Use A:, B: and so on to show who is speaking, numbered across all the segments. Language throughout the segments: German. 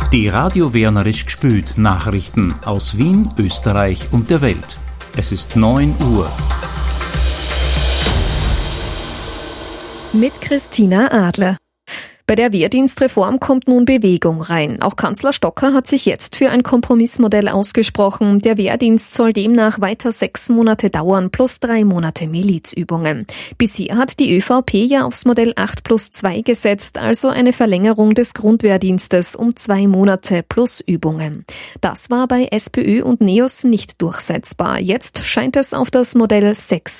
A: Die Radio Wienerisch gspült Nachrichten aus Wien, Österreich und der Welt. Es ist 9 Uhr.
B: Mit Christina Adler. Bei der Wehrdienstreform kommt nun Bewegung rein. Auch Kanzler Stocker hat sich jetzt für ein Kompromissmodell ausgesprochen. Der Wehrdienst soll demnach weiter 6 Monate dauern, plus 3 Monate Milizübungen. Bisher hat die ÖVP ja aufs Modell 8+2 gesetzt, also eine Verlängerung des Grundwehrdienstes um 2 Monate plus Übungen. Das war bei SPÖ und NEOS nicht durchsetzbar. Jetzt scheint es auf das Modell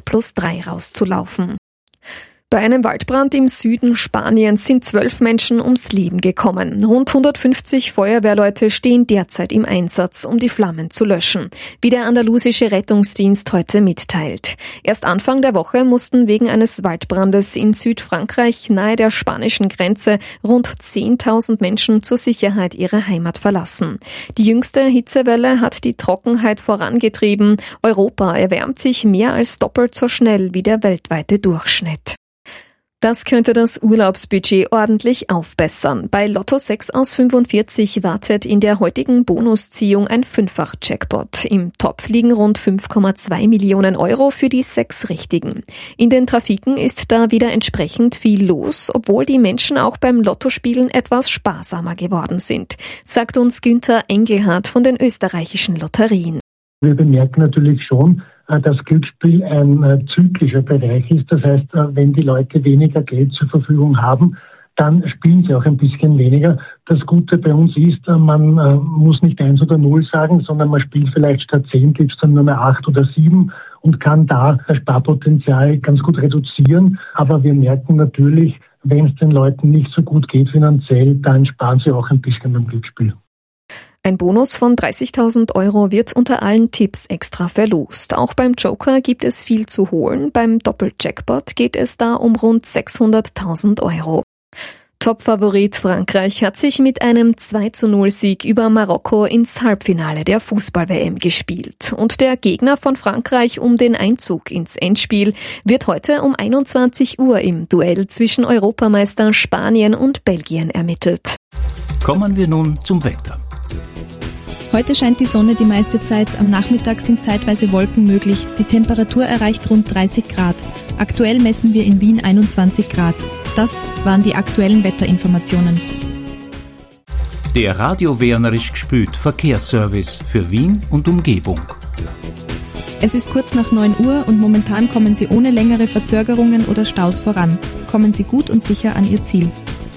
B: 6+3 rauszulaufen. Bei einem Waldbrand im Süden Spaniens sind 12 Menschen ums Leben gekommen. Rund 150 Feuerwehrleute stehen derzeit im Einsatz, um die Flammen zu löschen, wie der andalusische Rettungsdienst heute mitteilt. Erst Anfang der Woche mussten wegen eines Waldbrandes in Südfrankreich nahe der spanischen Grenze rund 10.000 Menschen zur Sicherheit ihre Heimat verlassen. Die jüngste Hitzewelle hat die Trockenheit vorangetrieben. Europa erwärmt sich mehr als doppelt so schnell wie der weltweite Durchschnitt. Das könnte das Urlaubsbudget ordentlich aufbessern. Bei Lotto 6 aus 45 wartet in der heutigen Bonusziehung ein 5-fach-Jackpot. Im Topf liegen rund 5,2 Millionen Euro für die 6 Richtigen. In den Trafiken ist da wieder entsprechend viel los, obwohl die Menschen auch beim Lottospielen etwas sparsamer geworden sind, sagt uns Günther Engelhardt von den österreichischen Lotterien.
C: Wir bemerken natürlich schon, dass Glücksspiel ein zyklischer Bereich ist. Das heißt, wenn die Leute weniger Geld zur Verfügung haben, dann spielen sie auch ein bisschen weniger. Das Gute bei uns ist, man muss nicht 1 oder 0 sagen, sondern man spielt vielleicht statt 10 gibt's dann nur mehr 8 oder 7 und kann da das Sparpotenzial ganz gut reduzieren. Aber wir merken natürlich, wenn es den Leuten nicht so gut geht finanziell, dann sparen sie auch ein bisschen beim Glücksspiel.
B: Ein Bonus von 30.000 Euro wird unter allen Tipps extra verlost. Auch beim Joker gibt es viel zu holen. Beim Doppeljackpot geht es da um rund 600.000 Euro. Topfavorit Frankreich hat sich mit einem 2:0-Sieg über Marokko ins Halbfinale der Fußball-WM gespielt. Und der Gegner von Frankreich um den Einzug ins Endspiel wird heute um 21 Uhr im Duell zwischen Europameister Spanien und Belgien ermittelt.
A: Kommen wir nun zum Wetter.
D: Heute scheint die Sonne die meiste Zeit, am Nachmittag sind zeitweise Wolken möglich, die Temperatur erreicht rund 30 Grad. Aktuell messen wir in Wien 21 Grad. Das waren die aktuellen Wetterinformationen.
A: Der Radio Wienerisch gspült Verkehrsservice für Wien und Umgebung.
D: Es ist kurz nach 9 Uhr und momentan kommen Sie ohne längere Verzögerungen oder Staus voran. Kommen Sie gut und sicher an Ihr Ziel.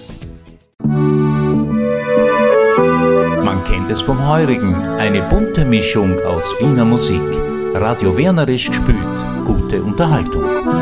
A: Man kennt es vom Heurigen, eine bunte Mischung aus Wiener Musik. Radio Wienerisch gspült, gute Unterhaltung.